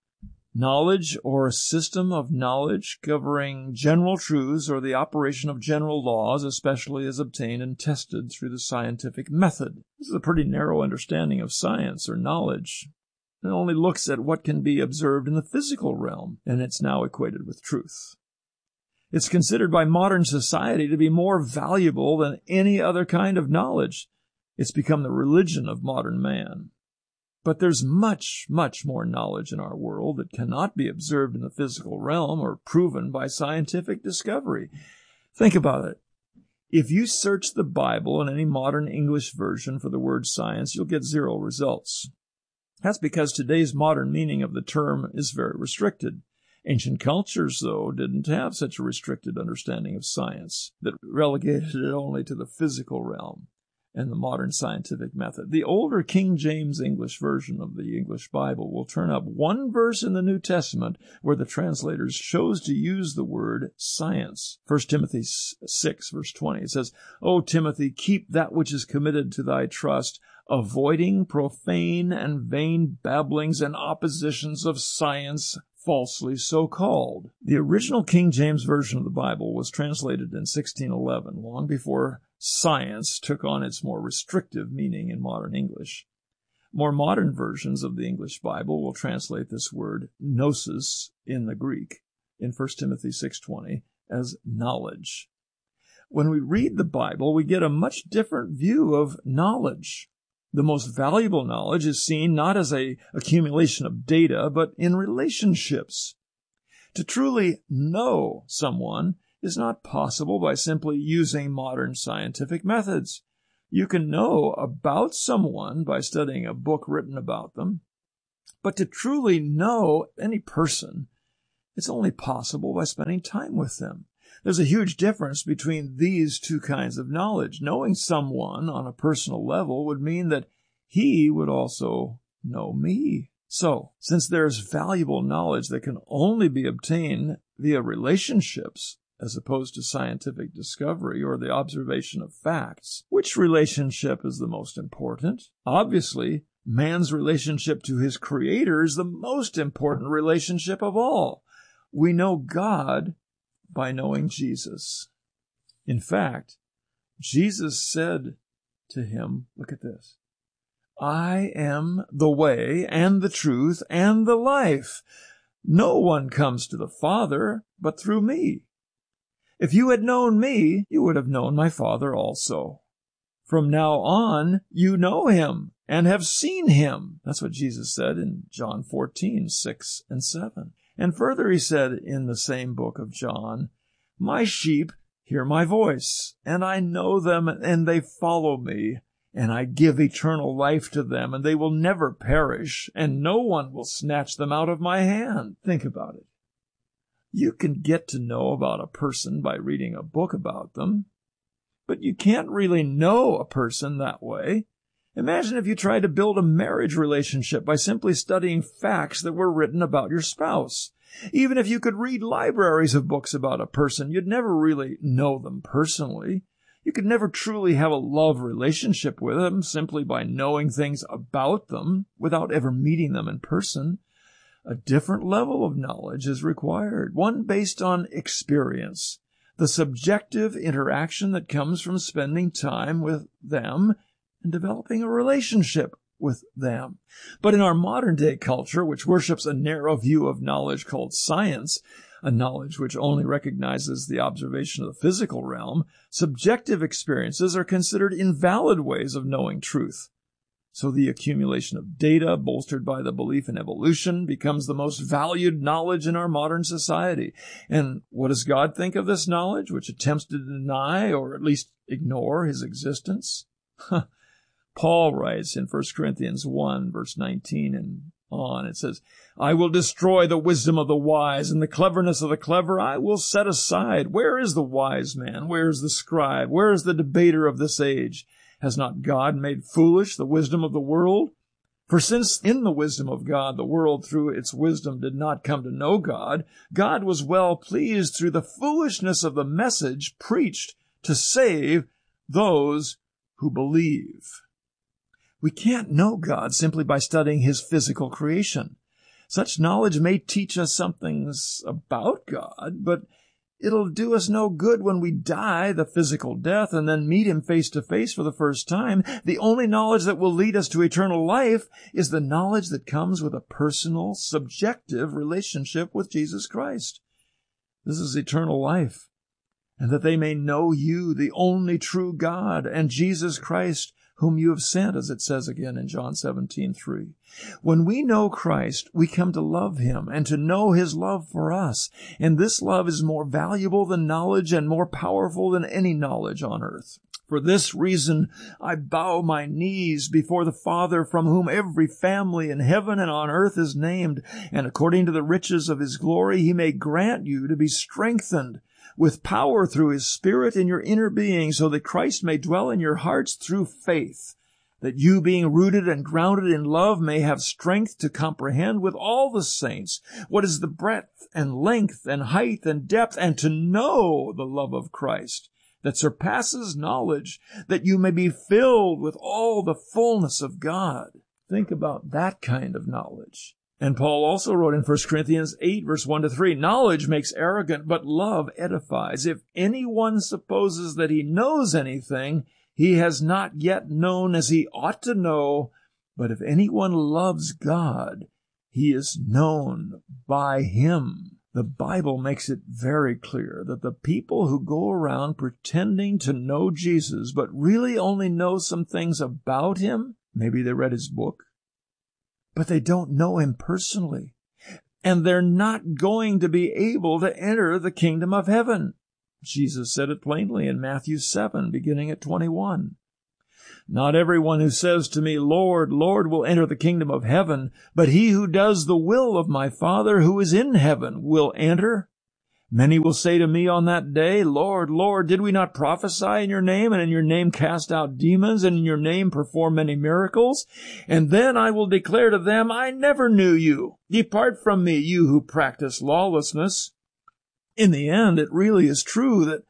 Knowledge or a system of knowledge covering general truths or the operation of general laws, especially as obtained and tested through the scientific method. This is a pretty narrow understanding of science or knowledge. It only looks at what can be observed in the physical realm, and it's now equated with truth. It's considered by modern society to be more valuable than any other kind of knowledge. It's become the religion of modern man. But there's much, much more knowledge in our world that cannot be observed in the physical realm or proven by scientific discovery. Think about it. If you search the Bible in any modern English version for the word science, you'll get 0 results. That's because today's modern meaning of the term is very restricted. Ancient cultures, though, didn't have such a restricted understanding of science that relegated it only to the physical realm and the modern scientific method. The older King James English version of the English Bible will turn up one verse in the New Testament where the translators chose to use the word science. 1 Timothy 6, verse 20. It says, O Timothy, keep that which is committed to thy trust, avoiding profane and vain babblings and oppositions of science, falsely so called. The original King James Version of the Bible was translated in 1611, long before science took on its more restrictive meaning in modern English. More modern versions of the English Bible will translate this word gnosis in the Greek in 1 Timothy 6:20 as knowledge. When we read the Bible, we get a much different view of knowledge. The most valuable knowledge is seen not as an accumulation of data, but in relationships. To truly know someone is not possible by simply using modern scientific methods. You can know about someone by studying a book written about them, but to truly know any person, it's only possible by spending time with them. There's a huge difference between these two kinds of knowledge. Knowing someone on a personal level would mean that he would also know me. So, since there's valuable knowledge that can only be obtained via relationships, as opposed to scientific discovery or the observation of facts, which relationship is the most important? Obviously, man's relationship to his Creator is the most important relationship of all. We know God by knowing Jesus. In fact, Jesus said to him, look at this, I am the way and the truth and the life. No one comes to the Father but through me. If you had known me, you would have known my Father also. From now on, you know him and have seen him. That's what Jesus said in John 14:6 and 7. And further he said in the same book of John, my sheep hear my voice, and I know them, and they follow me, and I give eternal life to them, and they will never perish, and no one will snatch them out of my hand. Think about it. You can get to know about a person by reading a book about them, but you can't really know a person that way. Imagine if you tried to build a marriage relationship by simply studying facts that were written about your spouse. Even if you could read libraries of books about a person, you'd never really know them personally. You could never truly have a love relationship with them simply by knowing things about them without ever meeting them in person. A different level of knowledge is required, one based on experience, the subjective interaction that comes from spending time with them and developing a relationship with them. But in our modern-day culture, which worships a narrow view of knowledge called science, a knowledge which only recognizes the observation of the physical realm, subjective experiences are considered invalid ways of knowing truth. So the accumulation of data, bolstered by the belief in evolution, becomes the most valued knowledge in our modern society. And what does God think of this knowledge, which attempts to deny or at least ignore his existence? Paul writes in 1 Corinthians 1, verse 19 and on, it says, I will destroy the wisdom of the wise, and the cleverness of the clever I will set aside. Where is the wise man? Where is the scribe? Where is the debater of this age? Has not God made foolish the wisdom of the world? For since in the wisdom of God the world through its wisdom did not come to know God, God was well pleased through the foolishness of the message preached to save those who believe. We can't know God simply by studying his physical creation. Such knowledge may teach us some things about God, but it'll do us no good when we die the physical death and then meet him face to face for the first time. The only knowledge that will lead us to eternal life is the knowledge that comes with a personal, subjective relationship with Jesus Christ. This is eternal life, and that they may know you, the only true God, and Jesus Christ, whom you have sent, as it says again in John 17:3. When we know Christ, we come to love him and to know his love for us. And this love is more valuable than knowledge and more powerful than any knowledge on earth. For this reason, I bow my knees before the Father, from whom every family in heaven and on earth is named, and according to the riches of his glory, he may grant you to be strengthened with power through his Spirit in your inner being, so that Christ may dwell in your hearts through faith, that you, being rooted and grounded in love, may have strength to comprehend with all the saints what is the breadth and length and height and depth, and to know the love of Christ that surpasses knowledge, that you may be filled with all the fullness of God. Think about that kind of knowledge. And Paul also wrote in 1 Corinthians 8, verse 1-3, knowledge makes arrogant, but love edifies. If anyone supposes that he knows anything, he has not yet known as he ought to know. But if anyone loves God, he is known by him. The Bible makes it very clear that the people who go around pretending to know Jesus, but really only know some things about him, maybe they read his book, but they don't know him personally, and they're not going to be able to enter the kingdom of heaven. Jesus said it plainly in Matthew 7, beginning at 21. Not everyone who says to me, Lord, Lord, will enter the kingdom of heaven, but he who does the will of my Father who is in heaven will enter. Many will say to me on that day, Lord, Lord, did we not prophesy in your name, and in your name cast out demons, and in your name perform many miracles? And then I will declare to them, I never knew you. Depart from me, you who practice lawlessness. In the end, it really is true that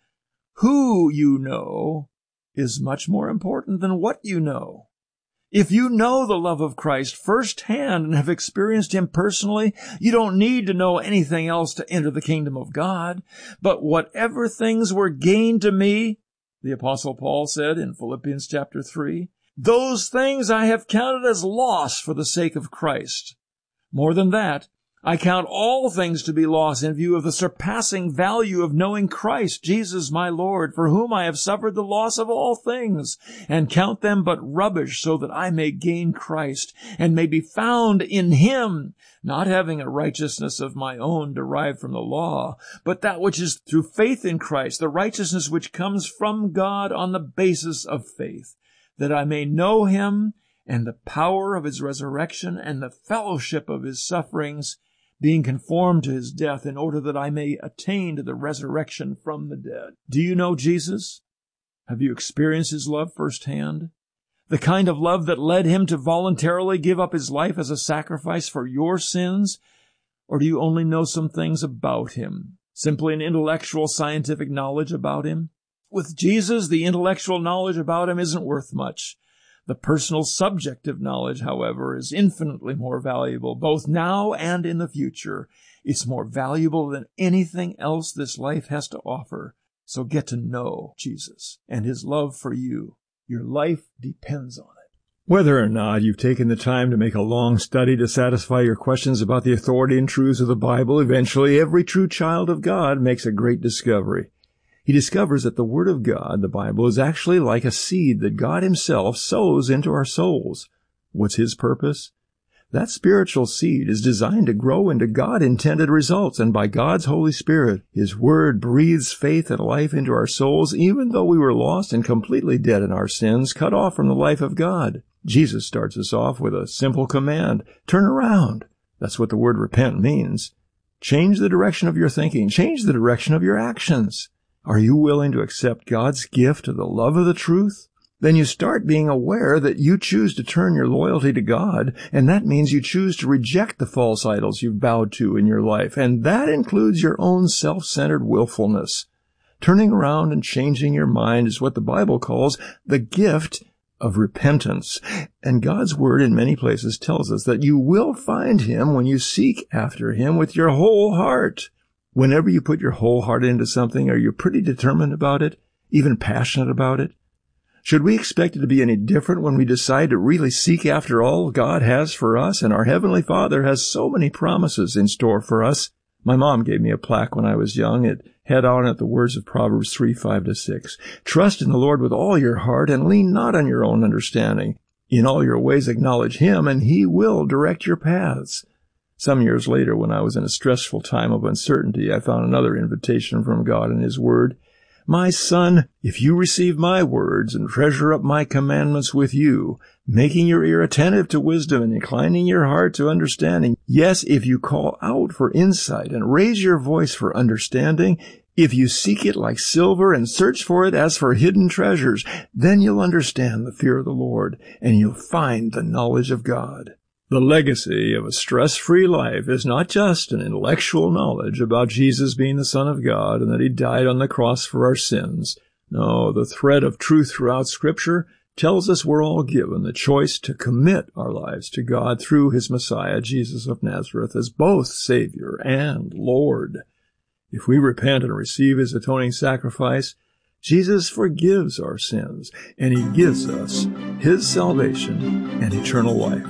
who you know is much more important than what you know. If you know the love of Christ firsthand and have experienced Him personally, you don't need to know anything else to enter the kingdom of God. But whatever things were gained to me, the Apostle Paul said in Philippians chapter 3, those things I have counted as loss for the sake of Christ. More than that, I count all things to be loss in view of the surpassing value of knowing Christ, Jesus my Lord, for whom I have suffered the loss of all things, and count them but rubbish, so that I may gain Christ, and may be found in Him, not having a righteousness of my own derived from the law, but that which is through faith in Christ, the righteousness which comes from God on the basis of faith, that I may know Him, and the power of His resurrection, and the fellowship of His sufferings, being conformed to His death, in order that I may attain to the resurrection from the dead. Do you know Jesus? Have you experienced His love firsthand? The kind of love that led Him to voluntarily give up His life as a sacrifice for your sins? Or do you only know some things about Him? Simply an intellectual, scientific knowledge about Him? With Jesus, the intellectual knowledge about Him isn't worth much. The personal subjective knowledge, however, is infinitely more valuable, both now and in the future. It's more valuable than anything else this life has to offer. So get to know Jesus and His love for you. Your life depends on it. Whether or not you've taken the time to make a long study to satisfy your questions about the authority and truths of the Bible, eventually every true child of God makes a great discovery. He discovers that the Word of God, the Bible, is actually like a seed that God Himself sows into our souls. What's His purpose? That spiritual seed is designed to grow into God-intended results, and by God's Holy Spirit, His Word breathes faith and life into our souls, even though we were lost and completely dead in our sins, cut off from the life of God. Jesus starts us off with a simple command: turn around. That's what the word repent means. Change the direction of your thinking. Change the direction of your actions. Are you willing to accept God's gift of the love of the truth? Then you start being aware that you choose to turn your loyalty to God, and that means you choose to reject the false idols you've bowed to in your life, and that includes your own self-centered willfulness. Turning around and changing your mind is what the Bible calls the gift of repentance. And God's Word in many places tells us that you will find Him when you seek after Him with your whole heart. Whenever you put your whole heart into something, are you pretty determined about it, even passionate about it? Should we expect it to be any different when we decide to really seek after all God has for us? And our Heavenly Father has so many promises in store for us. My mom gave me a plaque when I was young. It had on it the words of Proverbs 3:5-6. Trust in the Lord with all your heart and lean not on your own understanding. In all your ways acknowledge Him, and He will direct your paths. Some years later, when I was in a stressful time of uncertainty, I found another invitation from God in His Word. My son, if you receive my words and treasure up my commandments with you, making your ear attentive to wisdom and inclining your heart to understanding, yes, if you call out for insight and raise your voice for understanding, if you seek it like silver and search for it as for hidden treasures, then you'll understand the fear of the Lord, and you'll find the knowledge of God. The legacy of a stress-free life is not just an intellectual knowledge about Jesus being the Son of God and that He died on the cross for our sins. No, the thread of truth throughout Scripture tells us we're all given the choice to commit our lives to God through His Messiah, Jesus of Nazareth, as both Savior and Lord. If we repent and receive His atoning sacrifice, Jesus forgives our sins, and He gives us His salvation and eternal life.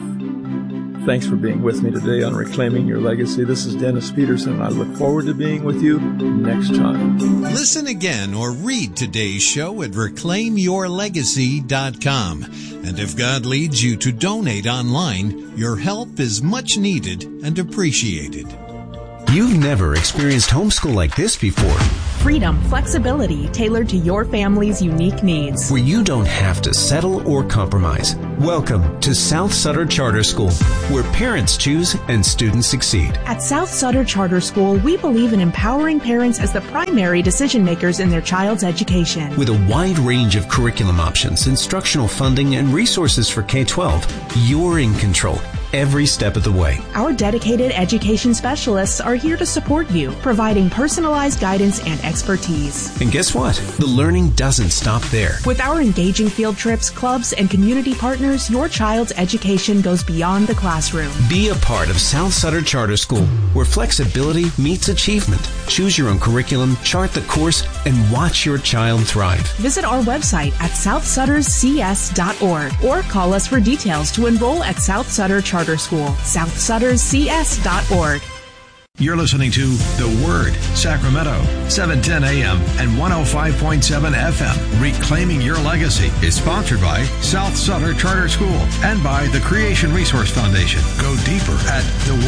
Thanks for being with me today on Reclaiming Your Legacy. This is Dennis Peterson, and I look forward to being with you next time. Listen again or read today's show at reclaimyourlegacy.com. And if God leads you to donate online, your help is much needed and appreciated. You've never experienced homeschool like this before. Freedom, flexibility tailored to your family's unique needs. Where you don't have to settle or compromise. Welcome to South Sutter Charter School, where parents choose and students succeed. At South Sutter Charter School, we believe in empowering parents as the primary decision makers in their child's education. With a wide range of curriculum options, instructional funding, and resources for K-12, you're in control every step of the way. Our dedicated education specialists are here to support you, providing personalized guidance and expertise. And guess what? The learning doesn't stop there. With our engaging field trips, clubs, and community partners, your child's education goes beyond the classroom. Be a part of South Sutter Charter School, where flexibility meets achievement. Choose your own curriculum, chart the course, and watch your child thrive. Visit our website at southsutterscs.org or call us for details to enroll at South Sutter Charter School, southsutterscs.org. You're listening to The Word, Sacramento, 710 AM and 105.7 FM. Reclaiming Your Legacy is sponsored by South Sutter Charter School and by the Creation Resource Foundation. Go deeper at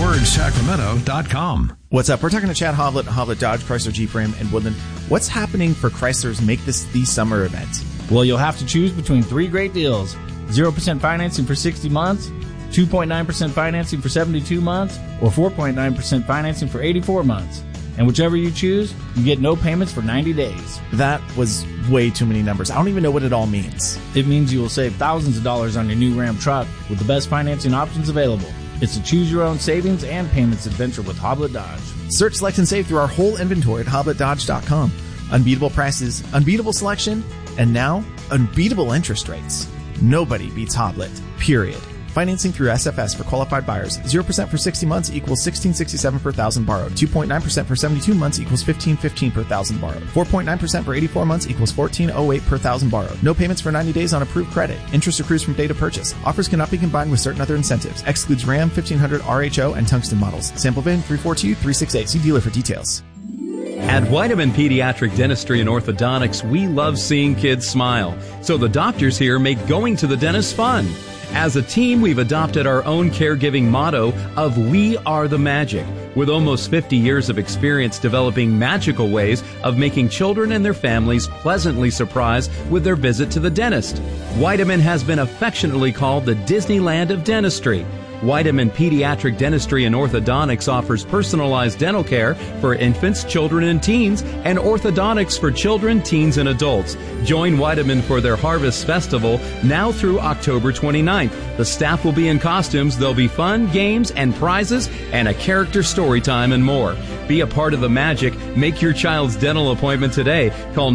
thewordsacramento.com. What's up? We're talking to Chad Hovlet, Hovlet Dodge, Chrysler Jeep Ram, and Woodland. What's happening for Chryslers Make This the Summer event? Well, you'll have to choose between three great deals. 0% financing for 60 months, 2.9% financing for 72 months, or 4.9% financing for 84 months. And whichever you choose, you get no payments for 90 days. That was way too many numbers. I don't even know what it all means. It means you will save thousands of dollars on your new Ram truck with the best financing options available. It's a choose-your-own savings and payments adventure with Hovlet Dodge. Search, select, and save through our whole inventory at HobletDodge.com. Unbeatable prices, unbeatable selection, and now unbeatable interest rates. Nobody beats Hovlet, period. Financing through SFS for qualified buyers. 0% for 60 months equals $1,667 per thousand borrowed. 2.9% for 72 months equals $1,515 per thousand borrowed. 4.9% for 84 months equals $1,408 per thousand borrowed. No payments for 90 days on approved credit. Interest accrues from date of purchase. Offers cannot be combined with certain other incentives. Excludes Ram, 1500 RHO, and Tungsten models. Sample VIN 342368. See dealer for details. At Weidemann Pediatric Dentistry and Orthodontics, we love seeing kids smile. So the doctors here make going to the dentist fun. As a team, we've adopted our own caregiving motto of We Are the Magic, with almost 50 years of experience developing magical ways of making children and their families pleasantly surprised with their visit to the dentist. Weidemann has been affectionately called the Disneyland of dentistry. Weidemann Pediatric Dentistry and Orthodontics offers personalized dental care for infants, children, and teens, and orthodontics for children, teens, and adults. Join Weidemann for their Harvest Festival now through October 29th. The staff will be in costumes. There'll be fun, games, and prizes, and a character story time and more. Be a part of the magic. Make your child's dental appointment today. Call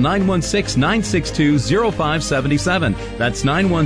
916-962-0577. That's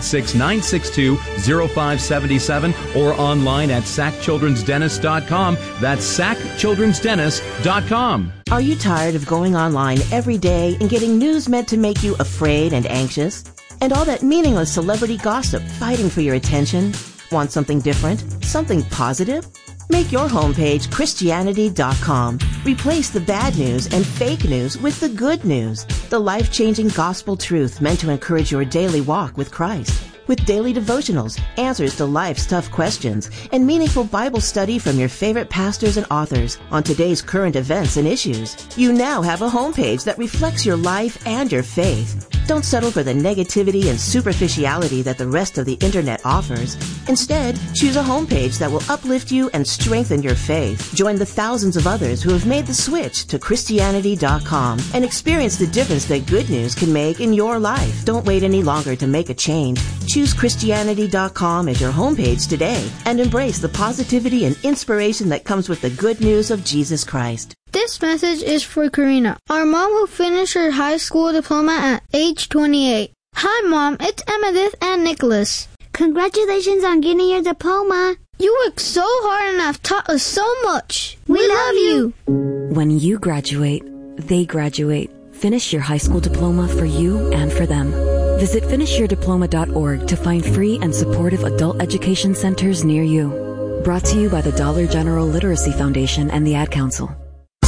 916-962-0577 or online at sackchildrensdentist.com. That's sackchildrensdentist.com. Are you tired of going online every day and getting news meant to make you afraid and anxious? And all that meaningless celebrity gossip fighting for your attention? Want something different? Something positive? Make your homepage Christianity.com. Replace the bad news and fake news with the good news. The life-changing gospel truth meant to encourage your daily walk with Christ. With daily devotionals, answers to life's tough questions, and meaningful Bible study from your favorite pastors and authors on today's current events and issues. You now have a homepage that reflects your life and your faith. Don't settle for the negativity and superficiality that the rest of the internet offers. Instead, choose a homepage that will uplift you and strengthen your faith. Join the thousands of others who have made the switch to Christianity.com and experience the difference that good news can make in your life. Don't wait any longer to make a change. Choose Christianity.com as your homepage today and embrace the positivity and inspiration that comes with the good news of Jesus Christ. This message is for Karina, our mom who finished her high school diploma at age 28. Hi, Mom. It's Emmettith and Nicholas. Congratulations on getting your diploma. You worked so hard and have taught us so much. We love you. When you graduate, they graduate. Finish your high school diploma for you and for them. Visit finishyourdiploma.org to find free and supportive adult education centers near you. Brought to you by the Dollar General Literacy Foundation and the Ad Council.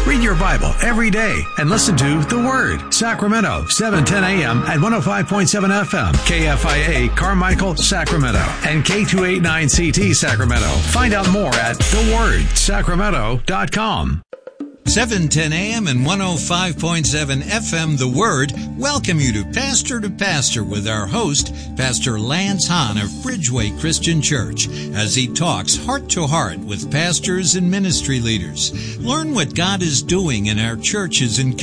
Read your Bible every day and listen to The Word. Sacramento, 7:10 a.m. at 105.7 FM. KFIA Carmichael, Sacramento. And K289CT Sacramento. Find out more at thewordsacramento.com. 7:10 a.m. and 105.7 FM, The Word, welcome you to Pastor with our host, Pastor Lance Hahn of Bridgeway Christian Church, as he talks heart to heart with pastors and ministry leaders. Learn what God is doing in our churches and